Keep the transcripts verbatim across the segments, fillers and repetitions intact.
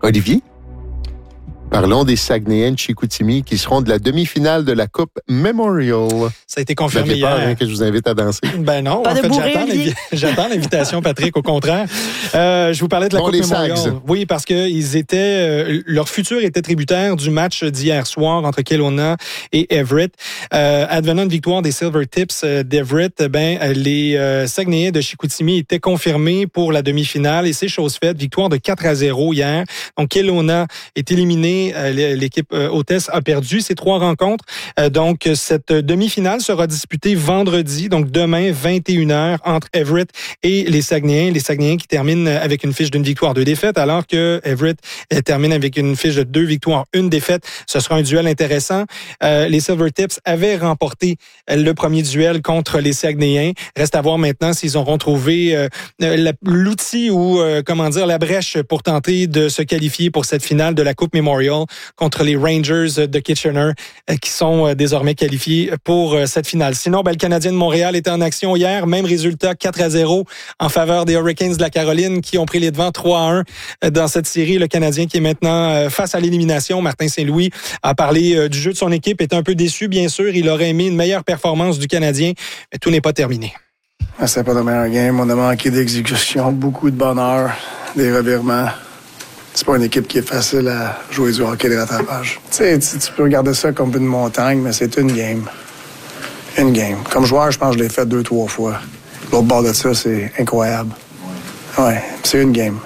Olivier? Parlons des Saguenayens de Chicoutimi qui seront de la demi-finale de la Coupe Memorial. Ça a été confirmé hier. Peur, hein, que je vous invite à danser. Ben non, Pas en de fait, bourré, j'attends, l'invi- j'attends l'invitation, Patrick, au contraire. Euh, je vous parlais de la bon, Coupe les Memorial. Sags. Oui, parce que ils étaient, euh, leur futur était tributaire du match d'hier soir entre Kelowna et Everett. Euh, advenant une victoire des Silver Tips euh, d'Everett, ben les euh, Saguenayens de Chicoutimi étaient confirmés pour la demi-finale et c'est chose faite. Victoire de quatre à zéro hier. Donc Kelowna est éliminé. Euh, l'équipe euh, hôtesse a perdu ces trois rencontres. Euh, donc cette demi-finale sera disputée vendredi, donc demain vingt et une heures entre Everett et les Saguenayens. Les Saguenayens qui terminent avec une fiche d'une victoire, deux défaites, alors que Everett euh, termine avec une fiche de deux victoires, une défaite. Ce sera un duel intéressant. Euh, les Silver Tips avaient remporté le premier duel contre les Saguenayens. Reste à voir maintenant s'ils auront trouvé euh, la, l'outil ou, euh, comment dire, la brèche pour tenter de se qualifier pour cette finale de la Coupe Memorial contre les Rangers de Kitchener euh, qui sont euh, désormais qualifiés pour euh, cette finale. Sinon, ben, le Canadien de Montréal était en action hier. Même résultat, quatre à zéro en faveur des Hurricanes de la Caroline qui ont pris les devants trois à un dans cette série. Le Canadien qui est maintenant euh, face à l'élimination. Martin Saint-Louis a parlé euh, du jeu de son équipe, est un peu déçu, bien sûr. Il aurait aimé une meilleure performance du Canadien, mais tout n'est pas terminé. Ah, c'était pas de meilleur game. On a manqué d'exécution, beaucoup de bonheur, des revirements. C'est pas une équipe qui est facile à jouer du hockey de rattrapage. Tu sais, tu, tu peux regarder ça comme une montagne, mais c'est une game. Une game. Comme joueur, je pense que je l'ai fait deux, trois fois. L'autre bord de ça, c'est incroyable. Ouais, c'est une game.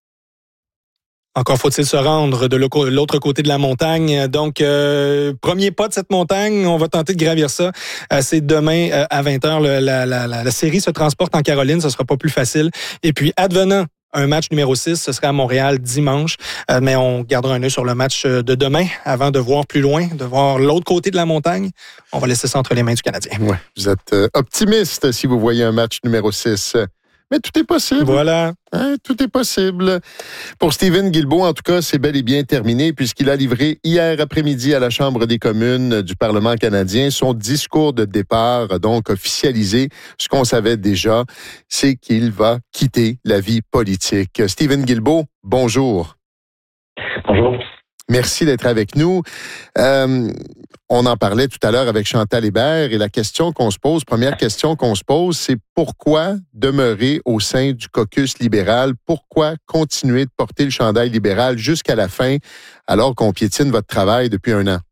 Encore faut-il se rendre de l'autre côté de la montagne. Donc, euh, premier pas de cette montagne, on va tenter de gravir ça. Euh, c'est demain euh, à vingt heures. Le, la, la, la, la série se transporte en Caroline. Ce sera pas plus facile. Et puis, advenant un match numéro six, ce sera à Montréal dimanche. Euh, mais on gardera un œil sur le match de demain avant de voir plus loin, de voir l'autre côté de la montagne. On va laisser ça entre les mains du Canadien. Ouais, vous êtes euh, optimiste si vous voyez un match numéro six. Mais tout est possible. Voilà. Hein, tout est possible. Pour Stephen Guilbeault, en tout cas, c'est bel et bien terminé puisqu'il a livré hier après-midi à la Chambre des communes du Parlement canadien son discours de départ, donc officialisé. Ce qu'on savait déjà, c'est qu'il va quitter la vie politique. Stephen Guilbeault, bonjour. Bonjour. Merci d'être avec nous. Euh, on en parlait tout à l'heure avec Chantal Hébert et la question qu'on se pose, première question qu'on se pose, c'est pourquoi demeurer au sein du caucus libéral? Pourquoi continuer de porter le chandail libéral jusqu'à la fin alors qu'on piétine votre travail depuis un an?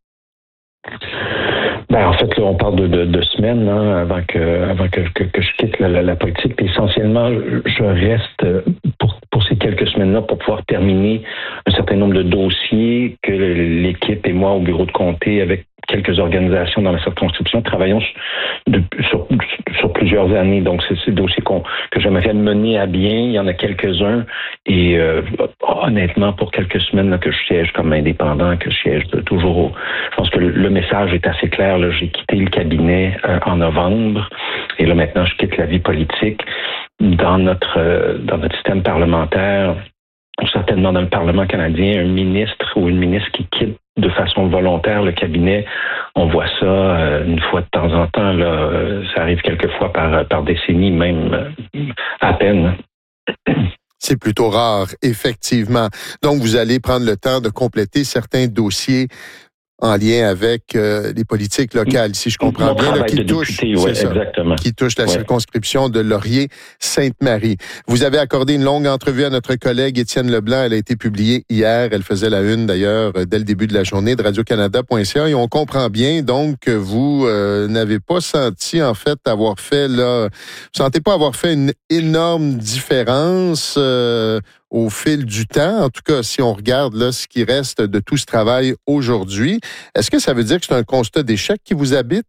Ben, en fait, là, on parle de, de, de semaines hein, avant que avant que, que, que je quitte la, la, la politique. Puis essentiellement, je reste pour, pour ces quelques semaines-là pour pouvoir terminer un certain nombre de dossiers que l'équipe et moi au bureau de comté avec quelques organisations dans la circonscription travaillons sur, de, sur, sur plusieurs années. Donc, c'est ces dossiers qu'on, que j'aimerais mener à bien. Il y en a quelques-uns. Et euh, honnêtement, pour quelques semaines là, que je siège comme indépendant, que je siège toujours au... Je pense que le, le message est assez clair. Là. J'ai quitté le cabinet euh, en novembre. Et là, maintenant, je quitte la vie politique. Dans notre, euh, dans notre système parlementaire, certainement dans le Parlement canadien, un ministre ou une ministre qui quitte de façon volontaire le cabinet, on voit ça euh, une fois de temps en temps. Là, euh, ça arrive quelquefois par, par décennie, même euh, à peine. C'est plutôt rare, effectivement. Donc, vous allez prendre le temps de compléter certains dossiers en lien avec euh, les politiques locales, si je comprends Mon bien, là, qui, de touche, député, ouais, ça, exactement. qui touche la ouais. circonscription de Laurier-Sainte-Marie. Vous avez accordé une longue entrevue à notre collègue Étienne Leblanc. Elle a été publiée hier. Elle faisait la une, d'ailleurs, dès le début de la journée de radio canada point c a. Et on comprend bien, donc, que vous euh, n'avez pas senti, en fait, avoir fait, là... Vous sentez pas avoir fait une énorme différence... Euh, au fil du temps, en tout cas, si on regarde là ce qui reste de tout ce travail aujourd'hui, est-ce que ça veut dire que c'est un constat d'échec qui vous habite?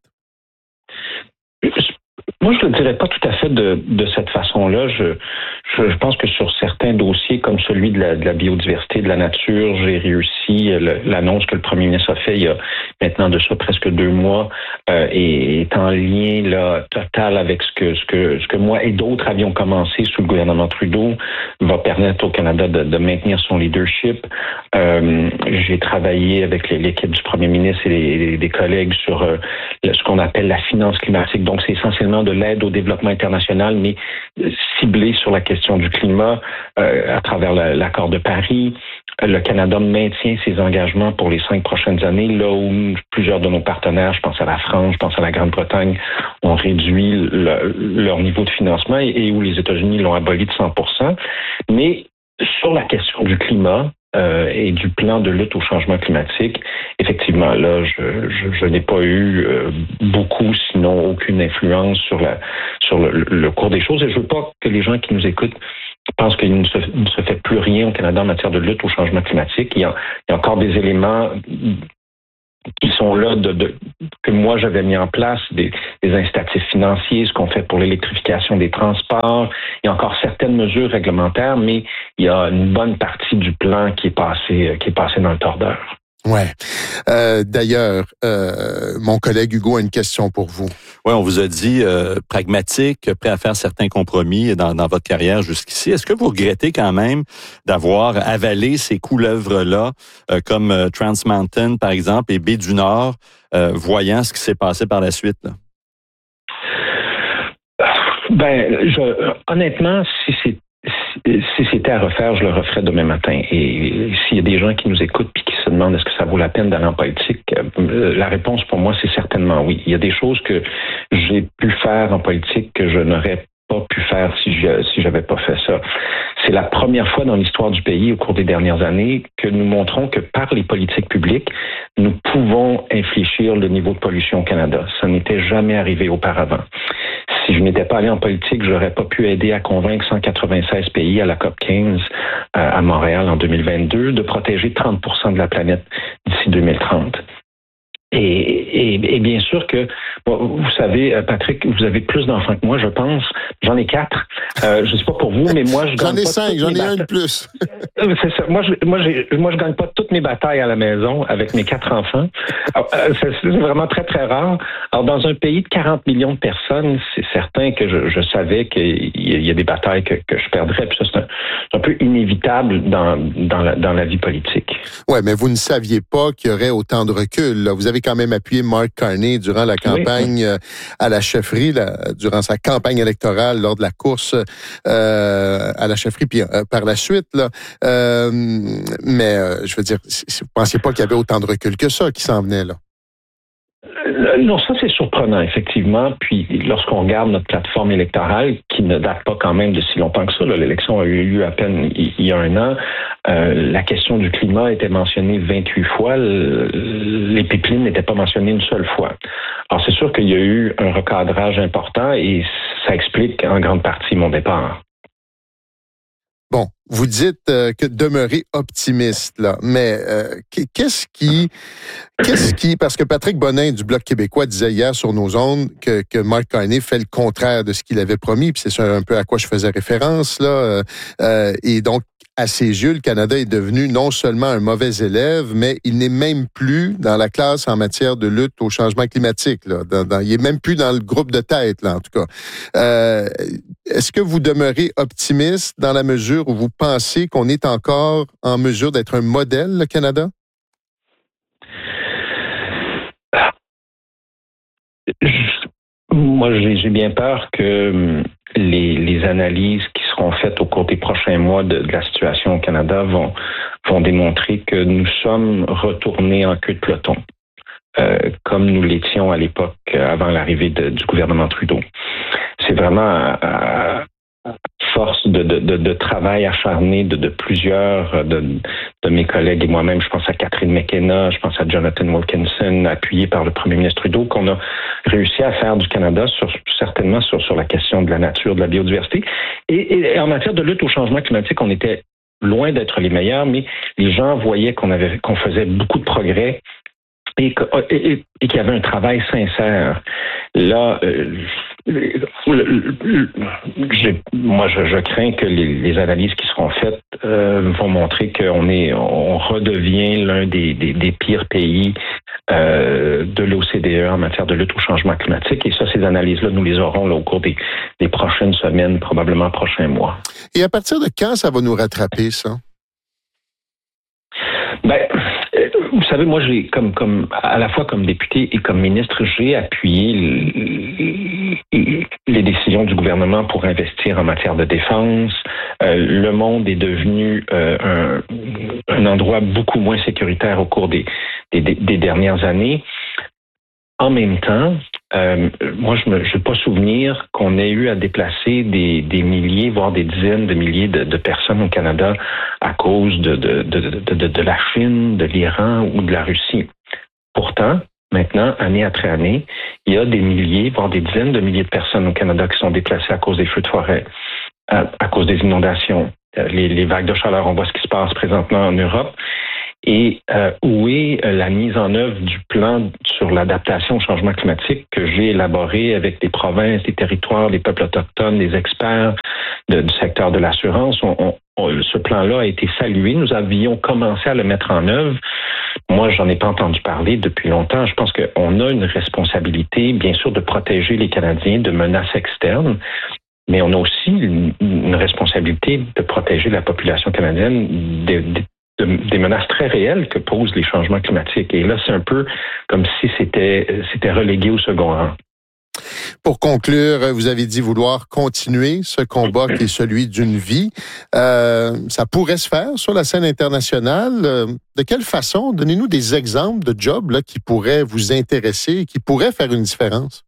Moi, je ne le dirais pas tout à fait de, de cette façon-là. Je, je, je pense que sur certains dossiers, comme celui de la, de la biodiversité, de la nature, j'ai réussi. Le, l'annonce que le premier ministre a fait il y a maintenant de ça presque deux mois euh, est, est en lien là, total avec ce que, ce, que, ce que moi et d'autres avions commencé sous le gouvernement Trudeau, va permettre au Canada de, de maintenir son leadership. Euh, j'ai travaillé avec l'équipe du premier ministre et les, les, des collègues sur euh, ce qu'on appelle la finance climatique. Donc, c'est essentiellement de l'aide au développement international, mais ciblée sur la question du climat euh, à travers la, l'accord de Paris. le Canada maintient ses engagements pour les cinq prochaines années, là où plusieurs de nos partenaires, je pense à la France, je pense à la Grande-Bretagne, ont réduit le, leur niveau de financement et, et où les États-Unis l'ont aboli de cent pour cent. Mais sur la question du climat, Euh, et du plan de lutte au changement climatique, effectivement, là, je, je, je n'ai pas eu euh, beaucoup, sinon aucune influence sur la sur le, le cours des choses. Et je veux pas que les gens qui nous écoutent pensent qu'il ne se, ne se fait plus rien au Canada en matière de lutte au changement climatique. Il y a, il y a encore des éléments qui sont là, de, de, que moi j'avais mis en place, des, des incitatifs financiers, ce qu'on fait pour l'électrification des transports. Il y a encore certaines mesures réglementaires, mais il y a une bonne partie du plan qui est passé, qui est passé dans le tordeur. Ouais. Euh, d'ailleurs, euh, mon collègue Hugo a une question pour vous. Oui, on vous a dit euh, pragmatique, prêt à faire certains compromis dans, dans votre carrière jusqu'ici. Est-ce que vous regrettez quand même d'avoir avalé ces couleuvres-là, euh, comme euh, Trans Mountain, par exemple, et Baie du Nord, euh, voyant ce qui s'est passé par la suite, là? Ben, je, honnêtement, si c'est Si c'était à refaire, je le referais demain matin. Et s'il y a des gens qui nous écoutent et qui se demandent est-ce que ça vaut la peine d'aller en politique, la réponse pour moi, c'est certainement oui. Il y a des choses que j'ai pu faire en politique que je n'aurais pas pu faire si je si j'avais pas fait ça. C'est la première fois dans l'histoire du pays au cours des dernières années que nous montrons que par les politiques publiques, nous pouvons infléchir le niveau de pollution au Canada. Ça n'était jamais arrivé auparavant. Si je n'étais pas allé en politique, je n'aurais pas pu aider à convaincre cent quatre-vingt-seize pays à la COP quinze à Montréal en deux mille vingt-deux de protéger trente pour cent de la planète d'ici deux mille trente. Et, et, et bien sûr que, bon, vous savez, Patrick, vous avez plus d'enfants que moi, je pense. J'en ai quatre. Euh, je sais pas pour vous, mais moi, je gagne J'en ai pas cinq, j'en ai un de plus. C'est ça. Moi, je, moi, j'ai, moi, je gagne pas toutes mes batailles à la maison avec mes quatre enfants. Alors, c'est, c'est vraiment très, très rare. Alors, dans un pays de quarante millions de personnes, c'est certain que je, je savais qu'il y a des batailles que, que je perdrais. Puis ça, c'est un, c'est un peu inévitable dans, dans, la, dans la vie politique. Ouais, mais vous ne saviez pas qu'il y aurait autant de recul, là. Vous avez quand même appuyé Mark Carney durant la campagne oui. à la chefferie, là, durant sa campagne électorale, lors de la course euh, à la chefferie, puis euh, par la suite. Là, euh, mais euh, je veux dire, vous ne pensiez pas qu'il y avait autant de recul que ça qui s'en venait là? Non, ça c'est surprenant, effectivement. Puis lorsqu'on regarde notre plateforme électorale, qui ne date pas quand même de si longtemps que ça, là, l'élection a eu lieu à peine il y a un an, euh, la question du climat était mentionnée vingt-huit fois, les pipelines n'étaient pas mentionnées une seule fois. Alors c'est sûr qu'il y a eu un recadrage important et ça explique en grande partie mon départ. Bon, vous dites euh, que demeurer optimiste, là, mais euh, qu'est-ce qui, qu'est-ce qui, parce que Patrick Bonin du Bloc québécois disait hier sur nos ondes que, que Mark Carney fait le contraire de ce qu'il avait promis, puis c'est un peu à quoi je faisais référence, là, euh, et donc, à ses yeux, le Canada est devenu non seulement un mauvais élève, mais il n'est même plus dans la classe en matière de lutte au changement climatique. Là. Dans, dans, il est même plus dans le groupe de tête, là, en tout cas. Euh, est-ce que vous demeurez optimiste dans la mesure où vous pensez qu'on est encore en mesure d'être un modèle, le Canada? Moi, j'ai, j'ai bien peur que les, les analyses qui seront faites au cours des prochains mois de, de la situation au Canada vont, vont démontrer que nous sommes retournés en queue de peloton, euh, comme nous l'étions à l'époque avant l'arrivée de, du gouvernement Trudeau. C'est vraiment à, à force de, de, de, de travail acharné de, de plusieurs de, de mes collègues et moi-même, je pense à Catherine McKenna, je pense à Jonathan Wilkinson, appuyé par le premier ministre Trudeau, qu'on a réussi à faire du Canada sur, certainement sur, sur la question de la nature, de la biodiversité. Et, et en matière de lutte au changement climatique, on était loin d'être les meilleurs, mais les gens voyaient qu'on avait, qu'on faisait beaucoup de progrès et, et, et, et qu'il y avait un travail sincère. Là, euh, j'ai, moi, je, je crains que les, les analyses qui seront faites euh, vont montrer qu'on est, on redevient l'un des, des, des pires pays euh, de l'O C D E en matière de lutte au changement climatique. Et ça, ces analyses-là, nous les aurons là, au cours des, des prochaines semaines, probablement prochains mois. Et à partir de quand ça va nous rattraper, ça? Ben, Vous savez, moi, j'ai comme comme à la fois comme député et comme ministre, j'ai appuyé les décisions du gouvernement pour investir en matière de défense. Euh, le monde est devenu euh, un, un endroit beaucoup moins sécuritaire au cours des, des, des dernières années. En même temps, euh, moi, je ne veux pas souvenir qu'on ait eu à déplacer des, des milliers, voire des dizaines de milliers de, de personnes au Canada à cause de, de, de, de, de, de la Chine, de l'Iran ou de la Russie. Pourtant, maintenant, année après année, il y a des milliers, voire des dizaines de milliers de personnes au Canada qui sont déplacées à cause des feux de forêt, à, à cause des inondations, les, les vagues de chaleur. On voit ce qui se passe présentement en Europe. Et euh, où est la mise en œuvre du plan sur l'adaptation au changement climatique que j'ai élaboré avec des provinces, des territoires, des peuples autochtones, des experts de, du secteur de l'assurance? On, on, on, ce plan-là a été salué. Nous avions commencé à le mettre en œuvre. Moi, j'en ai pas entendu parler depuis longtemps. Je pense qu'on a une responsabilité, bien sûr, de protéger les Canadiens de menaces externes. Mais on a aussi une, une responsabilité de protéger la population canadienne des, des De, des menaces très réelles que posent les changements climatiques. Et là, c'est un peu comme si c'était, c'était relégué au second rang. Pour conclure, vous avez dit vouloir continuer ce combat qui est celui d'une vie. Euh, ça pourrait se faire sur la scène internationale. De quelle façon? Donnez-nous des exemples de jobs là, qui pourraient vous intéresser et qui pourraient faire une différence.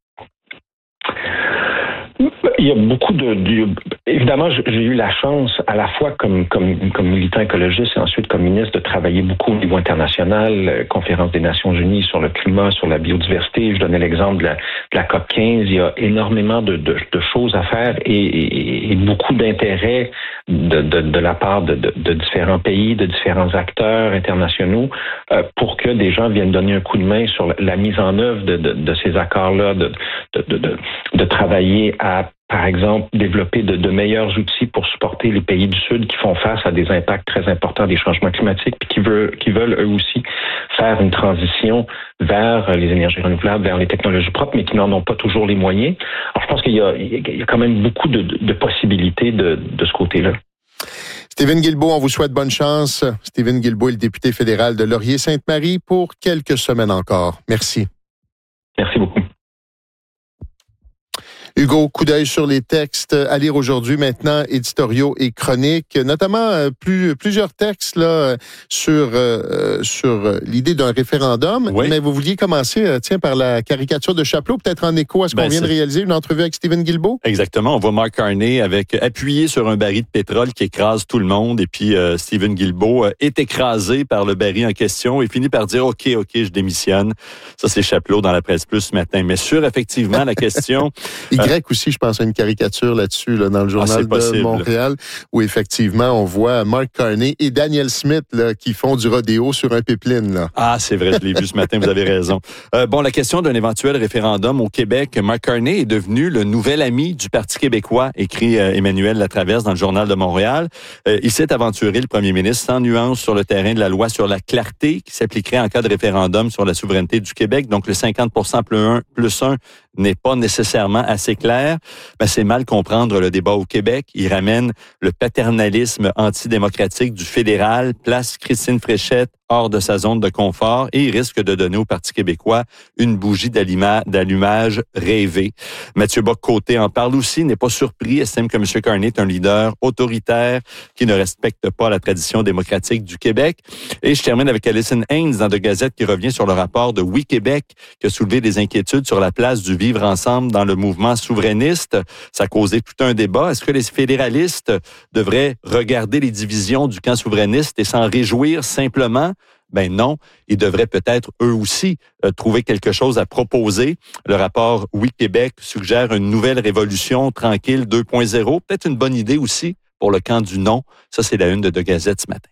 Il y a beaucoup de, de... Évidemment, j'ai eu la chance, à la fois comme, comme, comme militant écologiste et ensuite comme ministre, de travailler beaucoup au niveau international, euh, conférence des Nations Unies sur le climat, sur la biodiversité. Je donnais l'exemple de la, de la COP quinze. Il y a énormément de, de, de choses à faire et, et, et beaucoup d'intérêt de, de, de la part de, de, de différents pays, de différents acteurs internationaux euh, pour que des gens viennent donner un coup de main sur la, la mise en œuvre de, de, de ces accords-là, de, de, de, de, de travailler à, par exemple, développer de, de meilleurs outils pour supporter les pays du Sud qui font face à des impacts très importants des changements climatiques puis qui veulent, qui veulent eux aussi faire une transition vers les énergies renouvelables, vers les technologies propres, mais qui n'en ont pas toujours les moyens. Alors, je pense qu'il y a, il y a quand même beaucoup de, de possibilités de, de ce côté-là. Stephen Guilbeault, on vous souhaite bonne chance. Stephen Guilbeault est le député fédéral de Laurier-Sainte-Marie pour quelques semaines encore. Merci. Merci beaucoup. Hugo, coup d'œil sur les textes à lire aujourd'hui, maintenant éditoriaux et chroniques, notamment euh, plus, plusieurs textes là sur euh, sur l'idée d'un référendum. Oui. Mais vous vouliez commencer, euh, tiens, par la caricature de Chapelot, peut-être en écho à ce ben, qu'on vient c'est... de réaliser, une entrevue avec Stephen Guilbeault. Exactement, on voit Mark Carney avec appuyé sur un baril de pétrole qui écrase tout le monde, et puis euh, Stephen Guilbeault euh, est écrasé par le baril en question et finit par dire ok, ok, je démissionne. Ça c'est Chapelot dans la Presse Plus ce matin. Mais sur effectivement la question. Y aussi, je pense à une caricature là-dessus, là, dans le Journal ah, de Montréal, où effectivement, on voit Mark Carney et Daniel Smith là, qui font du rodéo sur un pipeline. Là. Ah, c'est vrai, je l'ai vu ce matin, vous avez raison. Euh, bon, la question d'un éventuel référendum au Québec, Mark Carney est devenu le nouvel ami du Parti québécois, écrit euh, Emmanuel Latraverse dans le Journal de Montréal. Euh, il s'est aventuré, le premier ministre, sans nuance sur le terrain de la loi sur la clarté qui s'appliquerait en cas de référendum sur la souveraineté du Québec. Donc, le cinquante pour cent plus un, plus un n'est pas nécessairement assez clair. Ben, c'est mal comprendre le débat au Québec. Il ramène le paternalisme antidémocratique du fédéral, place Christine Fréchette hors de sa zone de confort et il risque de donner au Parti québécois une bougie d'alluma- d'allumage rêvée. Mathieu Bock-Côté en parle aussi, n'est pas surpris, estime que M. Carney est un leader autoritaire qui ne respecte pas la tradition démocratique du Québec. Et je termine avec Alison Haynes dans The Gazette qui revient sur le rapport de Oui Québec qui a soulevé des inquiétudes sur la place du vivre ensemble dans le mouvement souverainiste. Ça a causé tout un débat. Est-ce que les fédéralistes devraient regarder les divisions du camp souverainiste et s'en réjouir simplement? Ben non, ils devraient peut-être eux aussi euh, trouver quelque chose à proposer. Le rapport Oui Québec suggère une nouvelle révolution tranquille deux point zéro. Peut-être une bonne idée aussi pour le camp du non. Ça, c'est la une de The Gazette ce matin.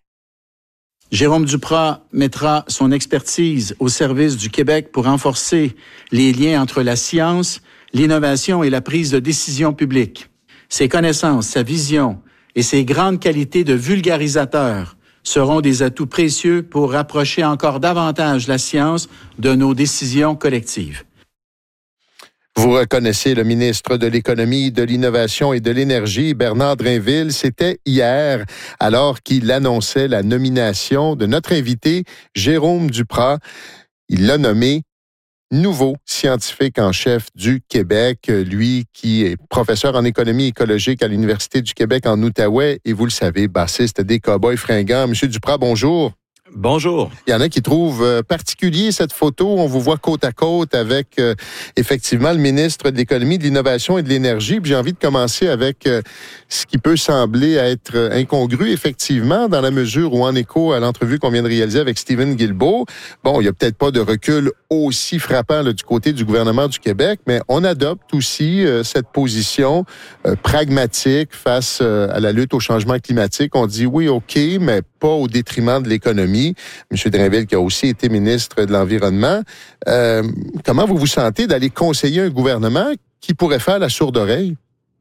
Jérôme Duprat mettra son expertise au service du Québec pour renforcer les liens entre la science, l'innovation et la prise de décision publique. Ses connaissances, sa vision et ses grandes qualités de vulgarisateur seront des atouts précieux pour rapprocher encore davantage la science de nos décisions collectives. Vous reconnaissez le ministre de l'Économie, de l'Innovation et de l'Énergie, Bernard Drinville. C'était hier, alors qu'il annonçait la nomination de notre invité, Jérôme Duprat. Il l'a nommé nouveau scientifique en chef du Québec, lui qui est professeur en économie écologique à l'Université du Québec en Outaouais et vous le savez, bassiste des Cowboys fringants. Monsieur Duprat, bonjour. Bonjour. Il y en a qui trouvent euh, particulier cette photo. On vous voit côte à côte avec euh, effectivement le ministre de l'Économie, de l'Innovation et de l'Énergie. Puis j'ai envie de commencer avec euh, ce qui peut sembler être incongru, effectivement, dans la mesure où, en écho à l'entrevue qu'on vient de réaliser avec Stephen Guilbeault, bon, il n'y a peut-être pas de recul aussi frappant là, du côté du gouvernement du Québec, mais on adopte aussi euh, cette position euh, pragmatique face euh, à la lutte au changement climatique. On dit oui, OK, mais pas au détriment de l'économie. M. Drinville, qui a aussi été ministre de l'Environnement. Euh, comment vous vous sentez d'aller conseiller un gouvernement qui pourrait faire la sourde oreille?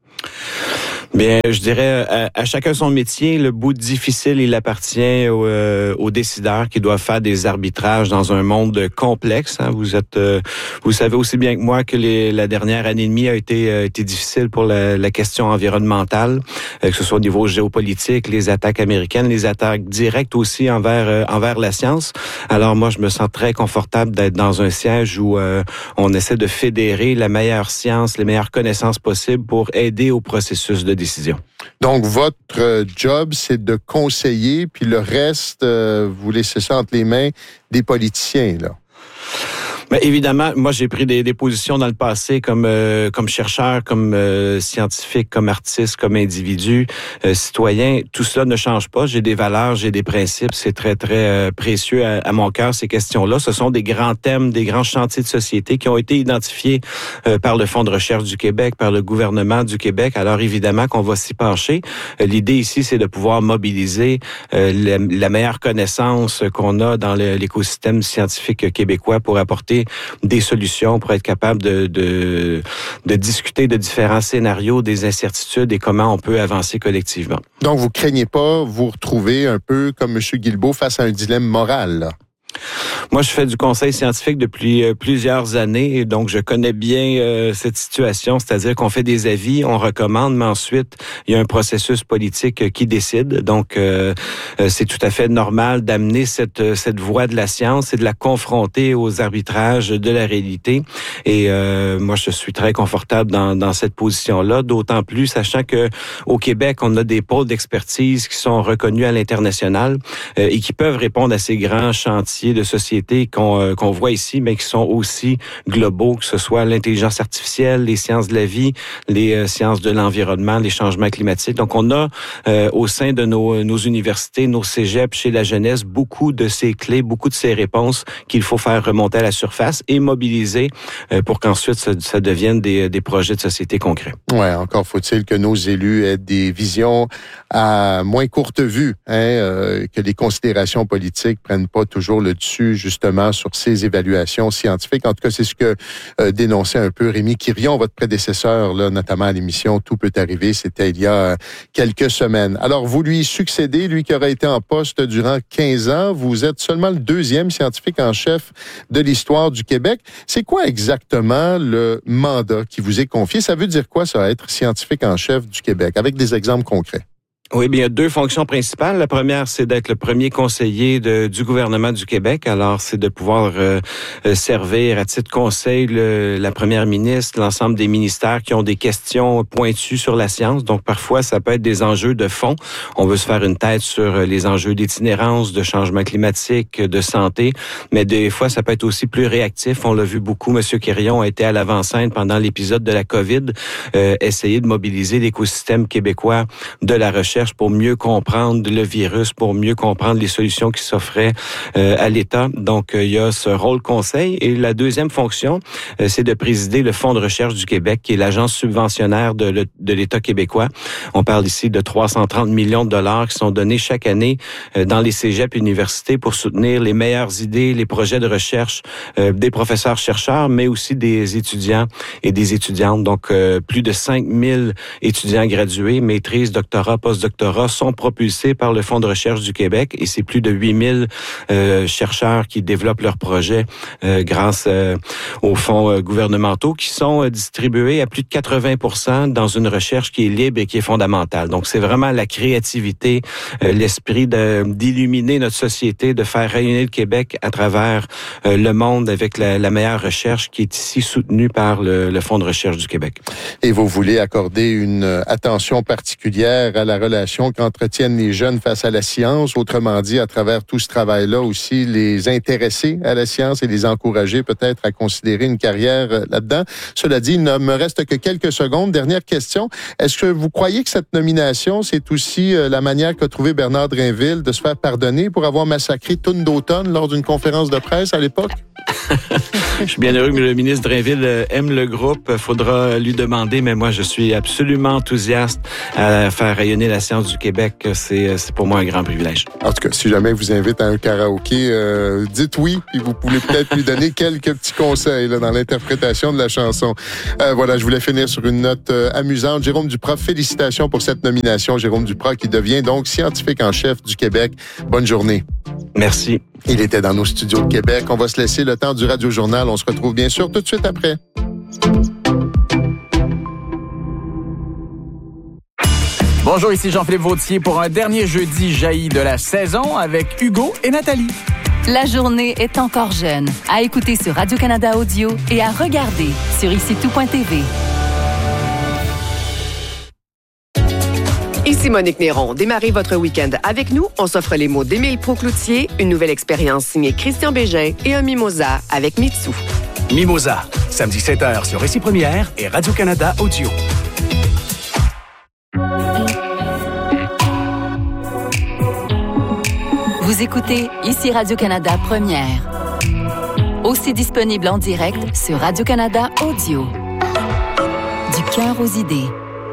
Bien, je dirais, à, à chacun son métier. Le bout difficile, il appartient aux, euh, aux décideurs qui doivent faire des arbitrages dans un monde complexe. Hein. Vous êtes, euh, vous savez aussi bien que moi que les, la dernière année et demie a été, euh, été difficile pour la, la question environnementale, euh, que ce soit au niveau géopolitique, les attaques américaines, les attaques directes aussi envers euh, envers la science. Alors moi, je me sens très confortable d'être dans un siège où euh, on essaie de fédérer la meilleure science, les meilleures connaissances possibles pour aider au processus de décision. Donc, votre job, c'est de conseiller, puis le reste, euh, vous laissez ça entre les mains des politiciens, là. Mais évidemment, moi j'ai pris des, des positions dans le passé comme euh, comme chercheur, comme euh, scientifique, comme artiste, comme individu, euh, citoyen. Tout cela ne change pas. J'ai des valeurs, j'ai des principes. C'est très très euh, précieux à, à mon cœur ces questions-là. Ce sont des grands thèmes, des grands chantiers de société qui ont été identifiés euh, par le Fonds de recherche du Québec, par le gouvernement du Québec. Alors évidemment qu'on va s'y pencher. Euh, l'idée ici, c'est de pouvoir mobiliser euh, la, la meilleure connaissance qu'on a dans le, l'écosystème scientifique québécois pour apporter des solutions pour être capable de, de, de discuter de différents scénarios, des incertitudes et comment on peut avancer collectivement. Donc, vous craignez pas vous retrouver un peu comme M. Guilbeault face à un dilemme moral, là? Moi, je fais du conseil scientifique depuis euh, plusieurs années, et donc je connais bien euh, cette situation, c'est-à-dire qu'on fait des avis, on recommande, mais ensuite, il y a un processus politique euh, qui décide. Donc, euh, euh, c'est tout à fait normal d'amener cette cette voie de la science et de la confronter aux arbitrages de la réalité. Et euh, moi, je suis très confortable dans, dans cette position-là, d'autant plus sachant que au Québec, on a des pôles d'expertise qui sont reconnus à l'international euh, et qui peuvent répondre à ces grands chantiers de société qu'on, euh, qu'on voit ici, mais qui sont aussi globaux, que ce soit l'intelligence artificielle, les sciences de la vie, les euh, sciences de l'environnement, les changements climatiques. Donc, on a euh, au sein de nos, nos universités, nos cégeps, chez la jeunesse, beaucoup de ces clés, beaucoup de ces réponses qu'il faut faire remonter à la surface et mobiliser euh, pour qu'ensuite ça, ça devienne des, des projets de société concrets. Ouais, encore faut-il que nos élus aient des visions à moins courte vue, hein, euh, que les considérations politiques prennent pas toujours le dessus, justement, sur ces évaluations scientifiques. En tout cas, c'est ce que euh, dénonçait un peu Rémi Quirion, votre prédécesseur, là, notamment à l'émission Tout peut arriver. C'était il y a euh, quelques semaines. Alors, vous lui succédez, lui qui aurait été en poste durant quinze ans. Vous êtes seulement le deuxième scientifique en chef de l'histoire du Québec. C'est quoi exactement le mandat qui vous est confié? Ça veut dire quoi, ça, être scientifique en chef du Québec? Avec des exemples concrets. Oui, bien, il y a deux fonctions principales. La première, c'est d'être le premier conseiller de, du gouvernement du Québec. Alors, c'est de pouvoir euh, servir à titre conseil le, la première ministre, l'ensemble des ministères qui ont des questions pointues sur la science. Donc, parfois, ça peut être des enjeux de fond. On veut se faire une tête sur les enjeux d'itinérance, de changement climatique, de santé. Mais des fois, ça peut être aussi plus réactif. On l'a vu beaucoup. Monsieur Quirion a été à l'avant-scène pendant l'épisode de la COVID, euh, essayer de mobiliser l'écosystème québécois de la recherche pour mieux comprendre le virus, pour mieux comprendre les solutions qui s'offraient euh, à l'État. Donc, euh, il y a ce rôle conseil. Et la deuxième fonction, euh, c'est de présider le Fonds de recherche du Québec, qui est l'agence subventionnaire de, le, de l'État québécois. On parle ici de trois cent trente millions de dollars qui sont donnés chaque année euh, dans les cégeps universités pour soutenir les meilleures idées, les projets de recherche euh, des professeurs-chercheurs, mais aussi des étudiants et des étudiantes. Donc, euh, plus de cinq mille étudiants gradués, maîtrise, doctorat, postdoctorat, doctorat sont propulsés par le Fonds de recherche du Québec et c'est plus de huit mille euh, chercheurs qui développent leurs projets euh, grâce euh, aux fonds euh, gouvernementaux qui sont euh, distribués à plus de quatre-vingts pour cent dans une recherche qui est libre et qui est fondamentale. Donc, c'est vraiment la créativité, euh, l'esprit de, d'illuminer notre société, de faire rayonner le Québec à travers euh, le monde avec la, la meilleure recherche qui est ici soutenue par le, le Fonds de recherche du Québec. Et vous voulez accorder une attention particulière à la relation qu'entretiennent les jeunes face à la science, autrement dit, à travers tout ce travail-là aussi, les intéresser à la science et les encourager peut-être à considérer une carrière là-dedans. Cela dit, il ne me reste que quelques secondes. Dernière question. Est-ce que vous croyez que cette nomination, c'est aussi la manière qu'a trouvé Bernard Drinville de se faire pardonner pour avoir massacré Tourne d'automne lors d'une conférence de presse à l'époque? Je suis bien heureux que le ministre Drainville aime le groupe. Faudra lui demander, mais moi, je suis absolument enthousiaste à faire rayonner la science du Québec. C'est, c'est pour moi un grand privilège. En tout cas, si jamais il vous invite à un karaoké, euh, dites oui, puis vous pouvez peut-être lui donner quelques petits conseils là, dans l'interprétation de la chanson. Euh, voilà, je voulais finir sur une note euh, amusante. Jérôme Duprat, félicitations pour cette nomination. Jérôme Duprat qui devient donc scientifique en chef du Québec. Bonne journée. Merci. Il était dans nos studios de Québec. On va se laisser le temps du Radio-Journal. On se retrouve bien sûr tout de suite après. Bonjour, ici Jean-Philippe Vautier pour un dernier jeudi jailli de la saison avec Hugo et Nathalie. La journée est encore jeune. À écouter sur Radio-Canada Audio et à regarder sur ici tout point t v. Ici Monique Néron. Démarrez votre week-end avec nous. On s'offre les mots d'Émile Proucloutier, une nouvelle expérience signée Christian Bégin et un mimosa avec Mitsu. Mimosa, samedi sept heures sur Ici Première et Radio-Canada Audio. Vous écoutez Ici Radio-Canada Première. Aussi disponible en direct sur Radio-Canada Audio. Du cœur aux idées.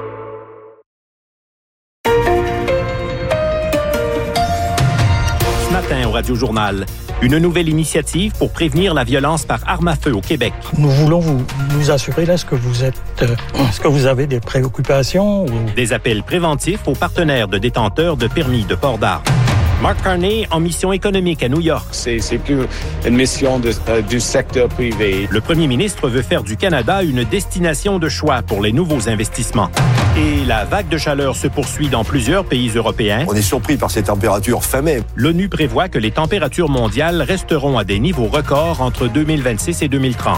Ce matin au Radio-Journal, une nouvelle initiative pour prévenir la violence par arme à feu au Québec. Nous voulons vous, nous assurer, là, est-ce que vous êtes, euh, est-ce que vous avez des préoccupations? Ou... Des appels préventifs aux partenaires de détenteurs de permis de port d'armes. Mark Carney en mission économique à New York. C'est, c'est plus une mission de, euh, du secteur privé. Le premier ministre veut faire du Canada une destination de choix pour les nouveaux investissements. Et la vague de chaleur se poursuit dans plusieurs pays européens. On est surpris par ces températures famées. L'ONU prévoit que les températures mondiales resteront à des niveaux records entre deux mille vingt-six et deux mille trente.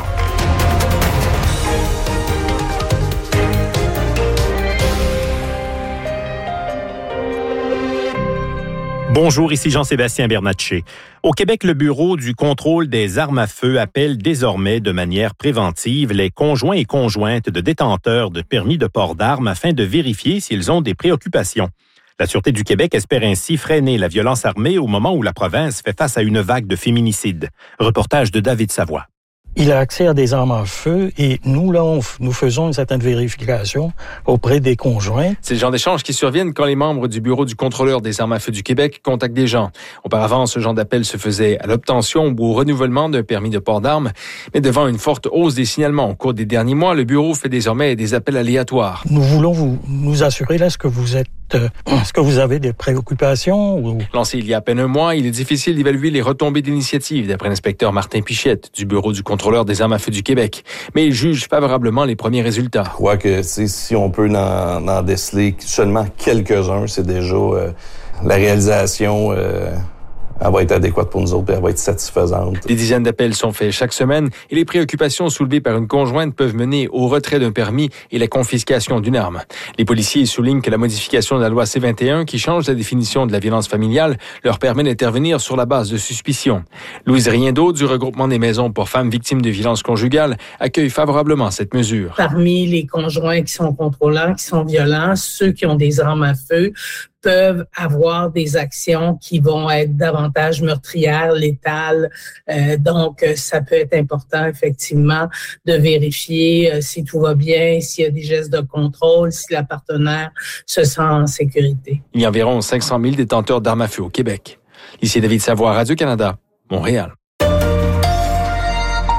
Bonjour, ici Jean-Sébastien Bernatchez. Au Québec, le Bureau du contrôle des armes à feu appelle désormais de manière préventive les conjoints et conjointes de détenteurs de permis de port d'armes afin de vérifier s'ils ont des préoccupations. La Sûreté du Québec espère ainsi freiner la violence armée au moment où la province fait face à une vague de féminicides. Reportage de David Savoie. Il a accès à des armes à feu et nous, là, on, nous faisons une certaine vérification auprès des conjoints. C'est le genre d'échanges qui surviennent quand les membres du Bureau du contrôleur des armes à feu du Québec contactent des gens. Auparavant, ce genre d'appel se faisait à l'obtention ou au renouvellement d'un permis de port d'armes. Mais devant une forte hausse des signalements au cours des derniers mois, le Bureau fait désormais des appels aléatoires. Nous voulons vous, nous assurer, là, est-ce que vous êtes Est-ce que vous avez des préoccupations? Ou... Lancé il y a à peine un mois, il est difficile d'évaluer les retombées d'initiative, d'après l'inspecteur Martin Pichette, du Bureau du contrôleur des armes à feu du Québec. Mais il juge favorablement les premiers résultats. Je crois que si on peut en, en déceler seulement quelques-uns, c'est déjà euh, la réalisation... Euh Elle va être adéquate pour nous autres, elle va être satisfaisante. Des dizaines d'appels sont faits chaque semaine et les préoccupations soulevées par une conjointe peuvent mener au retrait d'un permis et la confiscation d'une arme. Les policiers soulignent que la modification de la loi C vingt et un, qui change la définition de la violence familiale, leur permet d'intervenir sur la base de suspicion. Louise Riendeau, du regroupement des maisons pour femmes victimes de violences conjugales, accueille favorablement cette mesure. Parmi les conjoints qui sont contrôlants, qui sont violents, ceux qui ont des armes à feu, peuvent avoir des actions qui vont être davantage meurtrières, létales. Euh, donc, ça peut être important, effectivement, de vérifier euh, si tout va bien, s'il y a des gestes de contrôle, si la partenaire se sent en sécurité. Il y a environ cinq cent mille détenteurs d'armes à feu au Québec. Ici David Savoie, Radio-Canada, Montréal.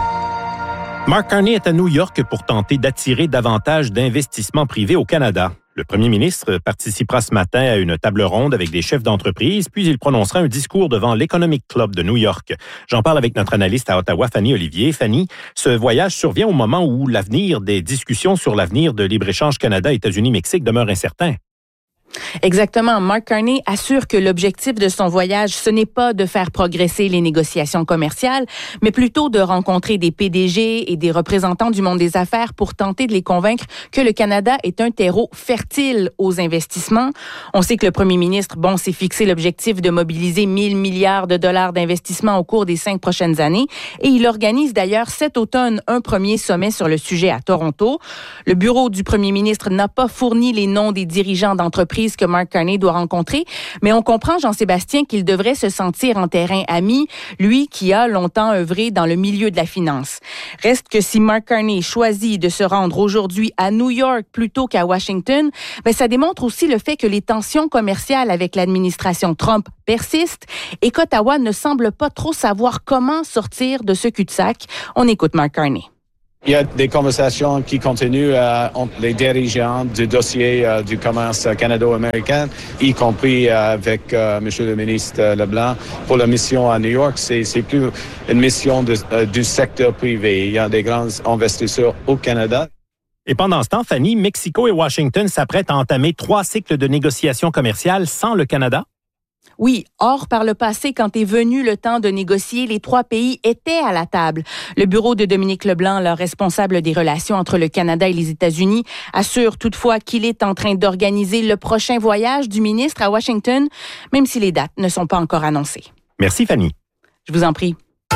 Mark Carney est à New York pour tenter d'attirer davantage d'investissements privés au Canada. Le premier ministre participera ce matin à une table ronde avec des chefs d'entreprise, puis il prononcera un discours devant l'Economic Club de New York. J'en parle avec notre analyste à Ottawa, Fanny Olivier. Fanny, ce voyage survient au moment où l'avenir des discussions sur l'avenir de libre-échange Canada, États-Unis, Mexique demeure incertain. Exactement. Mark Carney assure que l'objectif de son voyage, ce n'est pas de faire progresser les négociations commerciales, mais plutôt de rencontrer des P D G et des représentants du monde des affaires pour tenter de les convaincre que le Canada est un terreau fertile aux investissements. On sait que le premier ministre, bon, s'est fixé l'objectif de mobiliser mille milliards de dollars d'investissements au cours des cinq prochaines années et il organise d'ailleurs cet automne un premier sommet sur le sujet à Toronto. Le bureau du premier ministre n'a pas fourni les noms des dirigeants d'entreprises que Mark Carney doit rencontrer, mais on comprend, Jean-Sébastien, qu'il devrait se sentir en terrain ami, lui qui a longtemps œuvré dans le milieu de la finance. Reste que si Mark Carney choisit de se rendre aujourd'hui à New York plutôt qu'à Washington, ben ça démontre aussi le fait que les tensions commerciales avec l'administration Trump persistent et qu'Ottawa ne semble pas trop savoir comment sortir de ce cul-de-sac. On écoute Mark Carney. Il y a des conversations qui continuent euh, entre les dirigeants du dossier euh, du commerce canado-américain, y compris euh, avec euh, M. le ministre Leblanc. Pour la mission à New York, c'est, c'est plus une mission de, euh, du secteur privé. Il y a des grands investisseurs au Canada. Et pendant ce temps, Fanny, Mexico et Washington s'apprêtent à entamer trois cycles de négociations commerciales sans le Canada? Oui, or, par le passé, quand est venu le temps de négocier, les trois pays étaient à la table. Le bureau de Dominique Leblanc, le responsable des relations entre le Canada et les États-Unis, assure toutefois qu'il est en train d'organiser le prochain voyage du ministre à Washington, même si les dates ne sont pas encore annoncées. Merci, Fanny. Je vous en prie.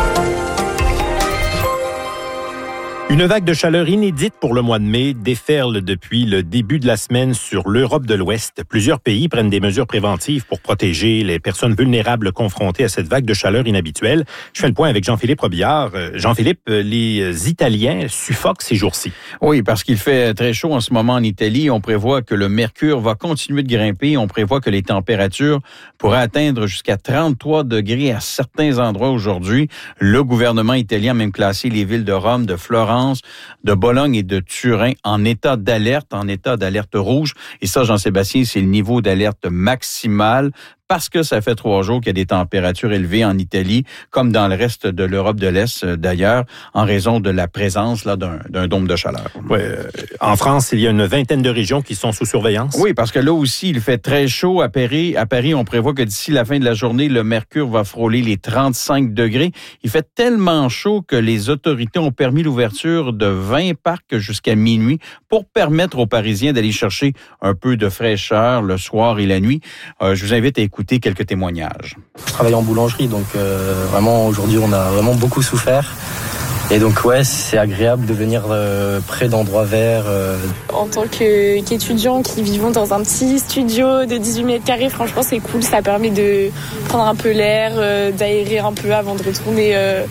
Une vague de chaleur inédite pour le mois de mai déferle depuis le début de la semaine sur l'Europe de l'Ouest. Plusieurs pays prennent des mesures préventives pour protéger les personnes vulnérables confrontées à cette vague de chaleur inhabituelle. Je fais le point avec Jean-Philippe Robillard. Jean-Philippe, les Italiens suffoquent ces jours-ci. Oui, parce qu'il fait très chaud en ce moment en Italie. On prévoit que le mercure va continuer de grimper. On prévoit que les températures pourraient atteindre jusqu'à trente-trois degrés à certains endroits aujourd'hui. Le gouvernement italien a même classé les villes de Rome, de Florence, de Bologne et de Turin en état d'alerte, en état d'alerte rouge. Et ça, Jean-Sébastien, c'est le niveau d'alerte maximal parce que ça fait trois jours qu'il y a des températures élevées en Italie, comme dans le reste de l'Europe de l'Est d'ailleurs, en raison de la présence là, d'un, d'un dôme de chaleur. Ouais, euh, en France, il y a une vingtaine de régions qui sont sous surveillance. Oui, parce que là aussi, il fait très chaud à Paris. À Paris, on prévoit que d'ici la fin de la journée, le mercure va frôler les trente-cinq degrés. Il fait tellement chaud que les autorités ont permis l'ouverture de vingt parcs jusqu'à minuit pour permettre aux Parisiens d'aller chercher un peu de fraîcheur le soir et la nuit. Euh, je vous invite à écouter quelques témoignages. Je travaille en boulangerie, donc euh, vraiment aujourd'hui on a vraiment beaucoup souffert. Et donc ouais, c'est agréable de venir euh, près d'endroits verts. Euh. En tant que, qu'étudiant qui vivons dans un petit studio de dix-huit mètres carrés, franchement c'est cool, ça permet de prendre un peu l'air, euh, d'aérer un peu avant de retourner euh,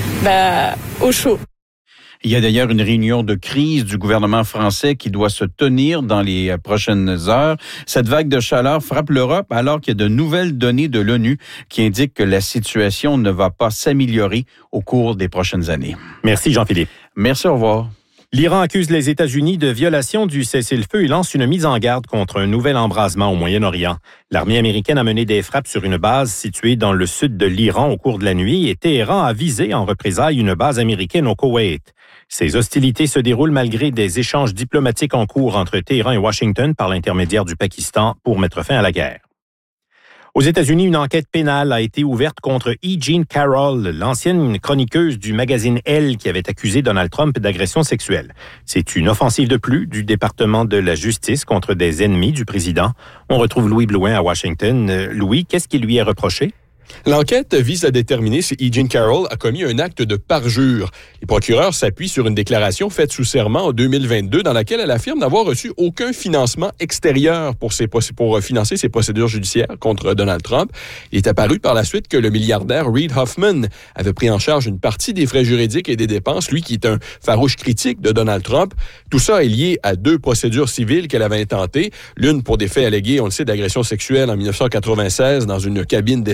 bah, au chaud. Il y a d'ailleurs une réunion de crise du gouvernement français qui doit se tenir dans les prochaines heures. Cette vague de chaleur frappe l'Europe alors qu'il y a de nouvelles données de l'ONU qui indiquent que la situation ne va pas s'améliorer au cours des prochaines années. Merci Jean-Philippe. Merci, au revoir. L'Iran accuse les États-Unis de violation du cessez-le-feu et lance une mise en garde contre un nouvel embrasement au Moyen-Orient. L'armée américaine a mené des frappes sur une base située dans le sud de l'Iran au cours de la nuit et Téhéran a visé en représailles une base américaine au Koweït. Ces hostilités se déroulent malgré des échanges diplomatiques en cours entre Téhéran et Washington par l'intermédiaire du Pakistan pour mettre fin à la guerre. Aux États-Unis, une enquête pénale a été ouverte contre E. Jean Carroll, l'ancienne chroniqueuse du magazine Elle qui avait accusé Donald Trump d'agression sexuelle. C'est une offensive de plus du département de la justice contre des ennemis du président. On retrouve Louis Blouin à Washington. Euh, Louis, qu'est-ce qui lui est reproché? L'enquête vise à déterminer si E. Jean Carroll a commis un acte de parjure. Les procureurs s'appuient sur une déclaration faite sous serment en deux mille vingt-deux dans laquelle elle affirme n'avoir reçu aucun financement extérieur pour, ses, pour financer ses procédures judiciaires contre Donald Trump. Il est apparu par la suite que le milliardaire Reid Hoffman avait pris en charge une partie des frais juridiques et des dépenses, lui qui est un farouche critique de Donald Trump. Tout ça est lié à deux procédures civiles qu'elle avait intentées. L'une pour des faits allégués, on le sait, d'agression sexuelle en dix-neuf cent quatre-vingt-seize dans une cabine d'essayage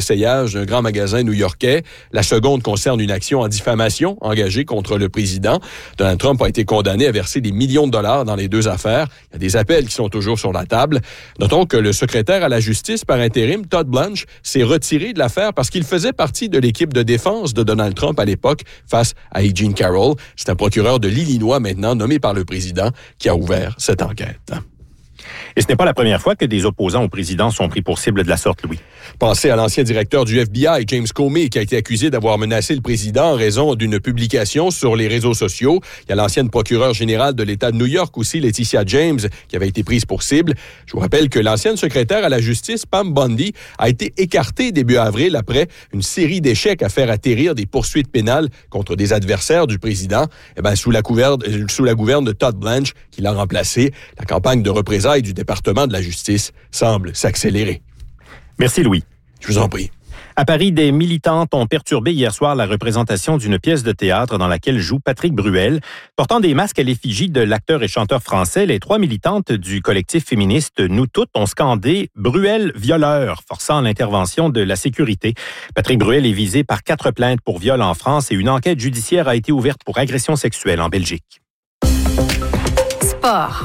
siège d'un grand magasin new-yorkais. La seconde concerne une action en diffamation engagée contre le président. Donald Trump a été condamné à verser des millions de dollars dans les deux affaires. Il y a des appels qui sont toujours sur la table. Notons que le secrétaire à la justice par intérim, Todd Blanche, s'est retiré de l'affaire parce qu'il faisait partie de l'équipe de défense de Donald Trump à l'époque face à E. Jean Carroll. C'est un procureur de l'Illinois maintenant nommé par le président qui a ouvert cette enquête. Et ce n'est pas la première fois que des opposants au président sont pris pour cible de la sorte, Louis. Pensez à l'ancien directeur du F B I, James Comey, qui a été accusé d'avoir menacé le président en raison d'une publication sur les réseaux sociaux. Il y a l'ancienne procureure générale de l'État de New York aussi, Laetitia James, qui avait été prise pour cible. Je vous rappelle que l'ancienne secrétaire à la justice, Pam Bondi, a été écartée début avril après une série d'échecs à faire atterrir des poursuites pénales contre des adversaires du président. Eh bien, sous la gouverne, sous la gouverne de Todd Blanche, qui l'a remplacé, la campagne de représailles du département de la justice semble s'accélérer. Merci, Louis. Je vous en prie. À Paris, des militantes ont perturbé hier soir la représentation d'une pièce de théâtre dans laquelle joue Patrick Bruel. Portant des masques à l'effigie de l'acteur et chanteur français, les trois militantes du collectif féministe Nous Toutes ont scandé « Bruel violeur », forçant l'intervention de la sécurité. Patrick Bruel est visé par quatre plaintes pour viol en France et une enquête judiciaire a été ouverte pour agression sexuelle en Belgique. Sport.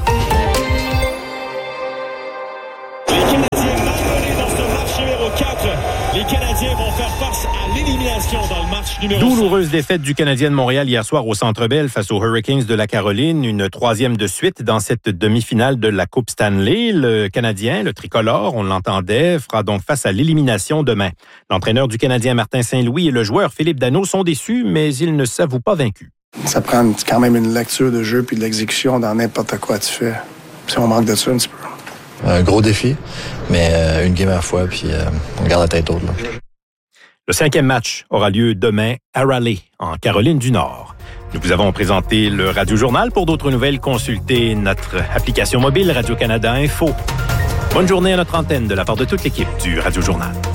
Les Canadiens vont faire face à l'élimination dans le match numéro cinq. Douloureuse défaite du Canadien de Montréal hier soir au Centre Bell face aux Hurricanes de la Caroline, une troisième de suite dans cette demi-finale de la Coupe Stanley. Le Canadien, le tricolore, on l'entendait, fera donc face à l'élimination demain. L'entraîneur du Canadien, Martin Saint-Louis, et le joueur Philippe Danault sont déçus, mais ils ne s'avouent pas vaincus. Ça prend quand même une lecture de jeu puis de l'exécution dans n'importe quoi tu fais. Si on manque de ça un petit peu. Un gros défi, mais euh, une game à la fois, puis euh, on garde la tête haute. Là. Le cinquième match aura lieu demain à Raleigh, en Caroline du Nord. Nous vous avons présenté le Radio Journal. Pour d'autres nouvelles, consultez notre application mobile Radio-Canada Info. Bonne journée à notre antenne de la part de toute l'équipe du Radio Journal.